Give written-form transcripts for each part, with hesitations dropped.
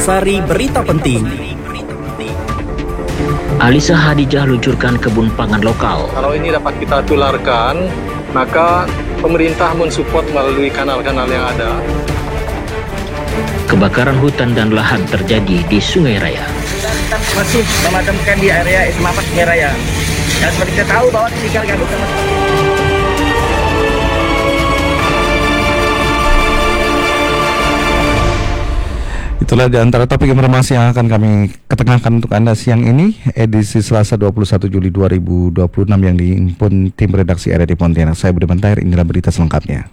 Intisari Berita Penting. Alisa Hadijah luncurkan kebun pangan lokal. Kalau ini dapat kita tularkan, maka pemerintah mensupport melalui kanal-kanal yang ada. Kebakaran hutan dan lahan terjadi di Sungai Raya. Kita masih memadamkan di area SMA 4 Sungai Raya. Dan seperti kita tahu bahwa tipikal gambut sama Itulah di antara topik informasi yang akan kami ketengahkan untuk Anda siang ini, edisi Selasa 21 Juli 2026 yang dihimpun tim redaksi RRI Pontianak. Saya Budiman Tahir, inilah berita selengkapnya.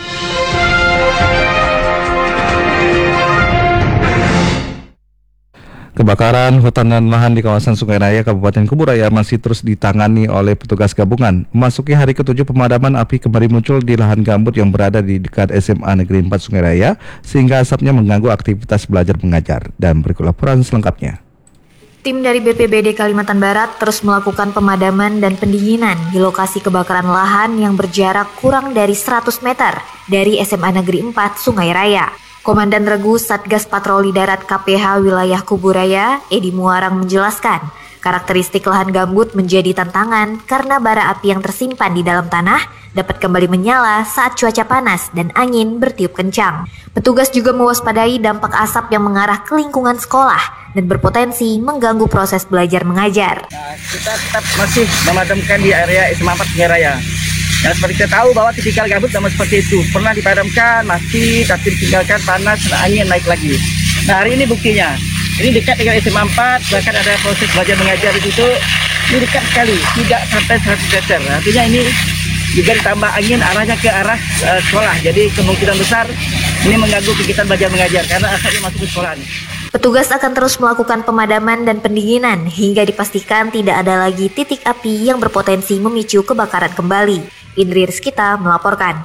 Kebakaran hutan dan lahan di kawasan Sungai Raya, Kabupaten Kubu Raya masih terus ditangani oleh petugas gabungan. Memasuki hari ke-7 pemadaman, api kembali muncul di lahan gambut yang berada di dekat SMA Negeri 4 Sungai Raya, sehingga asapnya mengganggu aktivitas belajar mengajar. Dan berikut laporan selengkapnya. Tim dari BPBD Kalimantan Barat terus melakukan pemadaman dan pendinginan di lokasi kebakaran lahan yang berjarak kurang dari 100 meter dari SMA Negeri 4 Sungai Raya. Komandan Regu Satgas Patroli Darat KPH Wilayah Kubu Raya, Edi Muarang menjelaskan, karakteristik lahan gambut menjadi tantangan karena bara api yang tersimpan di dalam tanah dapat kembali menyala saat cuaca panas dan angin bertiup kencang. Petugas juga mewaspadai dampak asap yang mengarah ke lingkungan sekolah dan berpotensi mengganggu proses belajar mengajar. kita tetap masih memadamkan di area SMA 4 Sungai Raya. Dan seperti kita tahu bahwa tipikal gambut sama seperti itu. Pernah dipadamkan, mati, tapi ditinggalkan panas, angin naik lagi. Nah hari ini buktinya. Ini dekat dengan SMA 4, bahkan ada proses belajar mengajar di situ. Ini dekat sekali, 3 sampai 100 meter. Artinya ini juga ditambah angin arahnya ke arah sekolah. Jadi kemungkinan besar ini mengganggu kegiatan belajar mengajar karena asapnya masuk ke sekolah. Petugas akan terus melakukan pemadaman dan pendinginan hingga dipastikan tidak ada lagi titik api yang berpotensi memicu kebakaran kembali. Indri Rizkita melaporkan.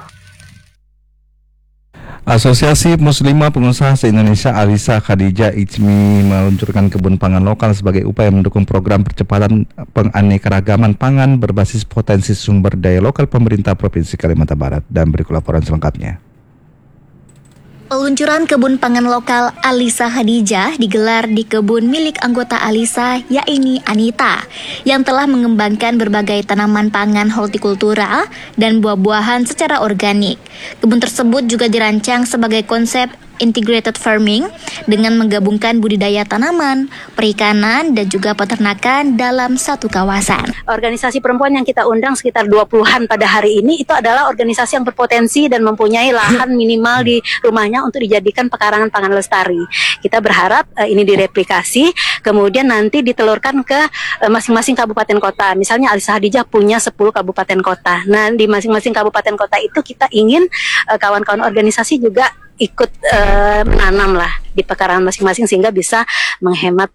Asosiasi Muslimah Pengusaha se-Indonesia Alisa Hadijah Ijmi meluncurkan kebun pangan lokal sebagai upaya mendukung program percepatan penganekaragaman pangan berbasis potensi sumber daya lokal pemerintah Provinsi Kalimantan Barat. Dan berikut laporan selengkapnya. Peluncuran kebun pangan lokal Alisa Hadijah digelar di kebun milik anggota Alisa, yakni Anita, yang telah mengembangkan berbagai tanaman pangan hortikultura dan buah-buahan secara organik. Kebun tersebut juga dirancang sebagai konsep integrated farming dengan menggabungkan budidaya tanaman, perikanan, dan juga peternakan dalam satu kawasan. Organisasi perempuan yang kita undang sekitar 20-an pada hari ini itu adalah organisasi yang berpotensi dan mempunyai lahan minimal di rumahnya untuk dijadikan pekarangan pangan lestari. Kita berharap ini direplikasi, kemudian nanti ditelurkan ke masing-masing kabupaten kota. Misalnya Alisa Hadijah punya 10 kabupaten kota. Nah, di masing-masing kabupaten kota itu kita ingin kawan-kawan organisasi juga ikut menanam lah di pekarangan masing-masing sehingga bisa menghemat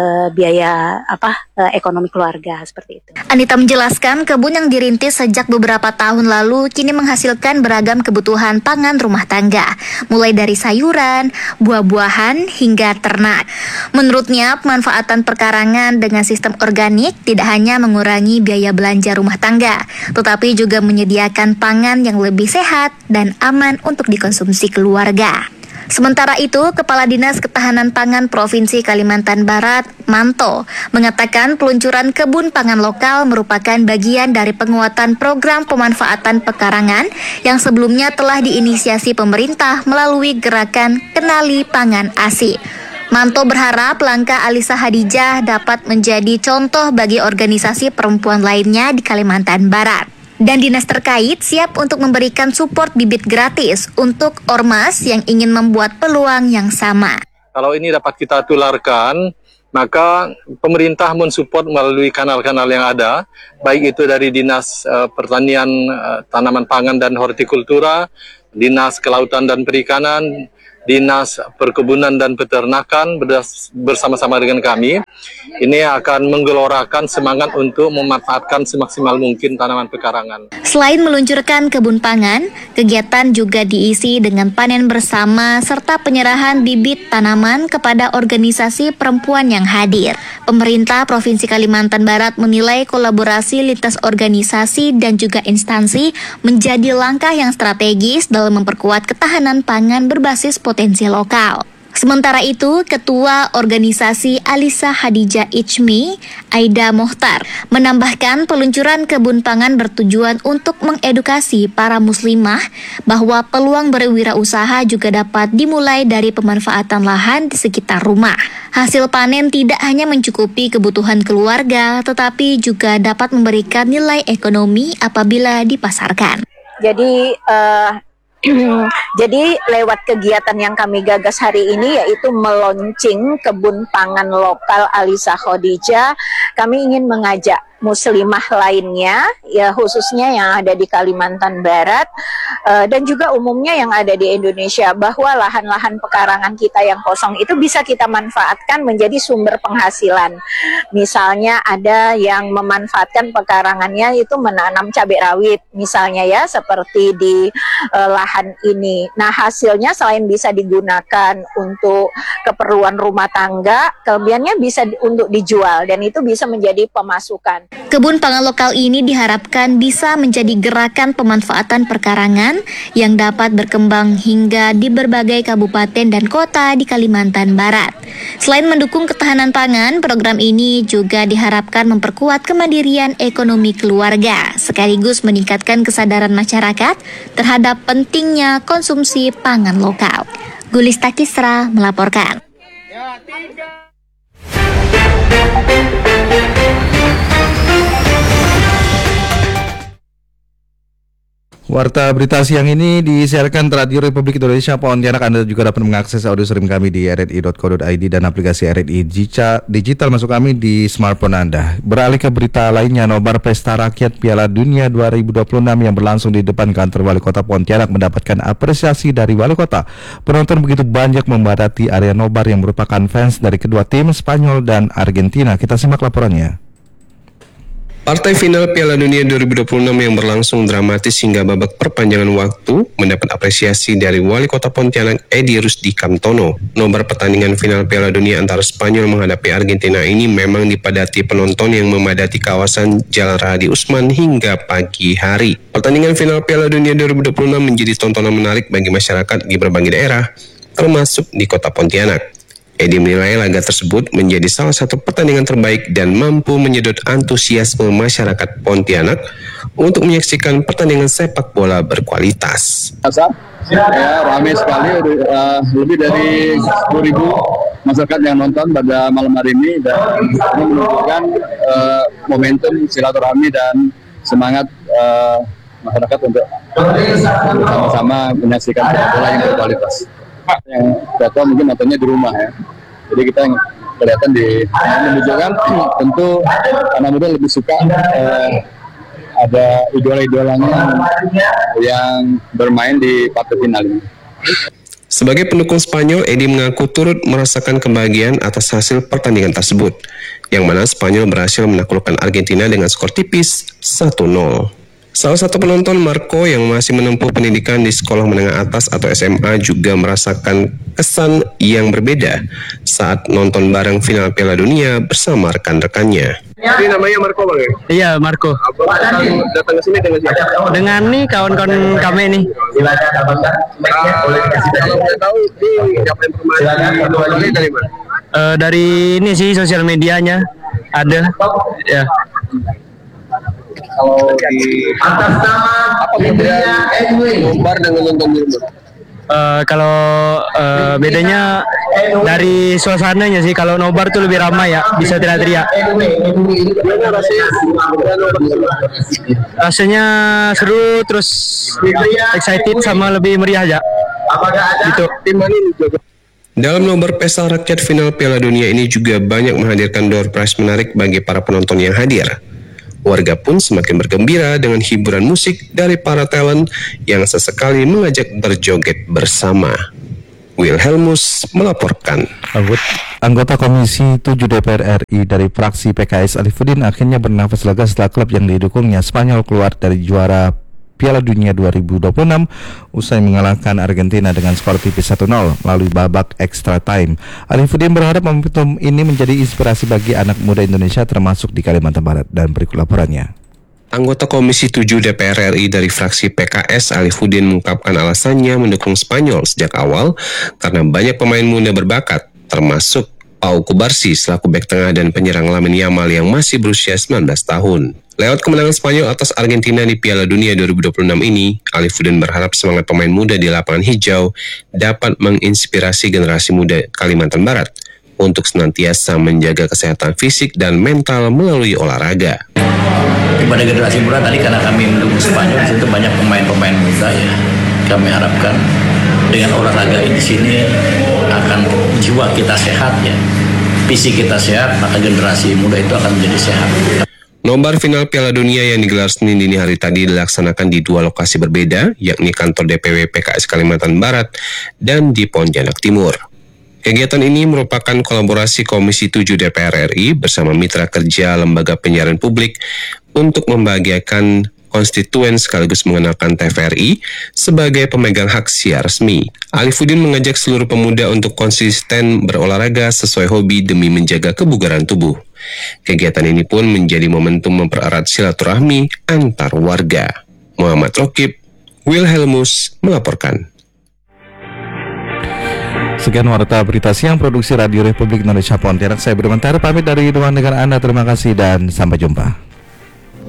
biaya ekonomi keluarga seperti itu. Anita menjelaskan kebun yang dirintis sejak beberapa tahun lalu kini menghasilkan beragam kebutuhan pangan rumah tangga, mulai dari sayuran, buah-buahan hingga ternak. Menurutnya, pemanfaatan perkarangan dengan sistem organik tidak hanya mengurangi biaya belanja rumah tangga, tetapi juga menyediakan pangan yang lebih sehat dan aman untuk dikonsumsi keluarga. Sementara itu, Kepala Dinas Ketahanan Pangan Provinsi Kalimantan Barat, Manto, mengatakan peluncuran kebun pangan lokal merupakan bagian dari penguatan program pemanfaatan pekarangan yang sebelumnya telah diinisiasi pemerintah melalui gerakan Kenali Pangan ASI. Manto berharap langkah Alisa Hadijah dapat menjadi contoh bagi organisasi perempuan lainnya di Kalimantan Barat. Dan dinas terkait siap untuk memberikan support bibit gratis untuk ormas yang ingin membuat peluang yang sama. Kalau ini dapat kita tularkan, maka pemerintah mensupport melalui kanal-kanal yang ada, baik itu dari Dinas Pertanian, Tanaman Pangan dan Hortikultura, Dinas Kelautan dan Perikanan, Dinas Perkebunan dan Peternakan bersama-sama dengan kami. Ini akan menggelorakan semangat untuk memanfaatkan semaksimal mungkin tanaman pekarangan. Selain meluncurkan kebun pangan, kegiatan juga diisi dengan panen bersama serta penyerahan bibit tanaman kepada organisasi perempuan yang hadir. Pemerintah Provinsi Kalimantan Barat menilai kolaborasi lintas organisasi dan juga instansi menjadi langkah yang strategis dalam memperkuat ketahanan pangan berbasis potensi lokal. Sementara itu, Ketua Organisasi Alisa Hadijah Ijmi, Aida Mohtar, menambahkan peluncuran kebun pangan bertujuan untuk mengedukasi para muslimah bahwa peluang berwirausaha juga dapat dimulai dari pemanfaatan lahan di sekitar rumah. Hasil panen tidak hanya mencukupi kebutuhan keluarga, tetapi juga dapat memberikan nilai ekonomi apabila dipasarkan. Jadi lewat kegiatan yang kami gagas hari ini yaitu meluncing kebun pangan lokal Alisa Hadijah, kami ingin mengajak muslimah lainnya, ya khususnya yang ada di Kalimantan Barat dan juga umumnya yang ada di Indonesia, bahwa lahan-lahan pekarangan kita yang kosong itu bisa kita manfaatkan menjadi sumber penghasilan. Misalnya ada yang memanfaatkan pekarangannya itu menanam cabai rawit misalnya ya, seperti di lahan ini. Nah, hasilnya selain bisa digunakan untuk keperluan rumah tangga, kelebihannya bisa untuk dijual dan itu bisa menjadi pemasukan. Kebun pangan lokal ini diharapkan bisa menjadi gerakan pemanfaatan perkarangan yang dapat berkembang hingga di berbagai kabupaten dan kota di Kalimantan Barat. Selain mendukung ketahanan pangan, program ini juga diharapkan memperkuat kemandirian ekonomi keluarga, sekaligus meningkatkan kesadaran masyarakat terhadap pentingnya konsumsi pangan lokal. Gulista Kisra melaporkan. Warta berita siang ini disiarkan Radio Republik Indonesia Pontianak. Anda juga dapat mengakses audio stream kami di rri.co.id dan aplikasi RRI Digital masuk kami di smartphone Anda. Beralih ke berita lainnya, nobar Pesta Rakyat Piala Dunia 2026 yang berlangsung di depan kantor Wali Kota Pontianak mendapatkan apresiasi dari Wali Kota. Penonton begitu banyak membadati area nobar yang merupakan fans dari kedua tim Spanyol dan Argentina. Kita simak laporannya. Partai final Piala Dunia 2026 yang berlangsung dramatis hingga babak perpanjangan waktu mendapat apresiasi dari Wali Kota Pontianak Edi Rusdi Kamtono. Nobar pertandingan final Piala Dunia antara Spanyol menghadapi Argentina ini memang dipadati penonton yang memadati kawasan Jalan Rahadi Usman hingga pagi hari. Pertandingan final Piala Dunia 2026 menjadi tontonan menarik bagi masyarakat di berbagai daerah, termasuk di Kota Pontianak. Edi menilai laga tersebut menjadi salah satu pertandingan terbaik dan mampu menyedot antusiasme masyarakat Pontianak untuk menyaksikan pertandingan sepak bola berkualitas. Ya, ramai sekali, lebih dari 10.000 masyarakat yang nonton pada malam hari ini, dan ini menunjukkan momentum silaturahmi dan semangat masyarakat untuk sama-sama menyaksikan sepak bola yang berkualitas. Yang datang mungkin nontonnya di rumah ya, jadi kita yang kelihatan menunjukkan tentu anak muda lebih suka ada idola-idolanya yang bermain di partai final ini. Sebagai pendukung Spanyol, Edi mengaku turut merasakan kebahagiaan atas hasil pertandingan tersebut, yang mana Spanyol berhasil menaklukkan Argentina dengan skor tipis 1-0. Salah satu penonton, Marco, yang masih menempuh pendidikan di sekolah menengah atas atau SMA, juga merasakan kesan yang berbeda saat nonton bareng final Piala Dunia bersama rekan-rekannya. Ini namanya Marco, Bang? Iya, Marco. Datang ke sini dengan siapa? Dengan nih kawan-kawan kami nih. Kalau boleh tahu, ini siapa informasi dari mana? Dari ini sih sosial medianya ada. Ya. Kalau di atas nama apa bedanya nobar dengan nonton di rumah? Kalau bedanya dari suasananya sih, kalau nobar tuh lebih ramai ya, bisa teriak-teriak. Rasanya seru, terus excited sama lebih meriah aja. Gitu. Dalam nobar Pesta Rakyat Final Piala Dunia ini juga banyak menghadirkan door prize menarik bagi para penonton yang hadir. Warga pun semakin bergembira dengan hiburan musik dari para talent yang sesekali mengajak berjoget bersama. Wilhelmus melaporkan. Anggota Komisi 7 DPR RI dari fraksi PKS Alifuddin akhirnya bernafas lega setelah klub yang didukungnya Spanyol keluar dari juara Piala Dunia 2026 usai mengalahkan Argentina dengan skor tipis 1-0 melalui babak extra time. Alifuddin berharap momentum ini menjadi inspirasi bagi anak muda Indonesia termasuk di Kalimantan Barat, dan berikut laporannya. Anggota Komisi 7 DPR RI dari fraksi PKS Alifuddin mengungkapkan alasannya mendukung Spanyol sejak awal karena banyak pemain muda berbakat, termasuk Pau Kubarsi selaku bek tengah dan penyerang Lamine Yamal yang masih berusia 19 tahun. Lewat kemenangan Spanyol atas Argentina di Piala Dunia 2026 ini, Alifuddin berharap semangat pemain muda di lapangan hijau dapat menginspirasi generasi muda Kalimantan Barat untuk senantiasa menjaga kesehatan fisik dan mental melalui olahraga. Kepada generasi muda tadi karena kami mendukung Spanyol, di situ banyak pemain-pemain muda ya. Kami harapkan dengan olahraga di sini akan jiwa kita sehat ya, fisik kita sehat, maka generasi muda itu akan menjadi sehat. Nobar final Piala Dunia yang digelar Senin dini hari tadi dilaksanakan di dua lokasi berbeda, yakni kantor DPW PKS Kalimantan Barat dan di Pontianak Timur. Kegiatan ini merupakan kolaborasi Komisi 7 DPR RI bersama mitra kerja Lembaga Penyiaran Publik untuk membahagiakan konstituen sekaligus mengenalkan TVRI sebagai pemegang hak siar resmi. Alifuddin mengajak seluruh pemuda untuk konsisten berolahraga sesuai hobi demi menjaga kebugaran tubuh. Kegiatan ini pun menjadi momentum mempererat silaturahmi antar warga. Muhammad Rokib, Wilhelmus melaporkan. Sekian warta berita siang produksi Radio Republik Indonesia Pontianak. Saya Budi Mentari pamit dari ruang dengar Anda. Terima kasih dan sampai jumpa.